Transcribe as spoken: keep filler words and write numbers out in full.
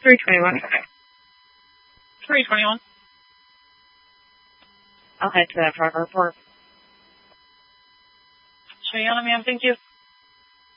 three twenty-one. three twenty-one. I'll head to that proper report. Shayana, ma'am, thank you.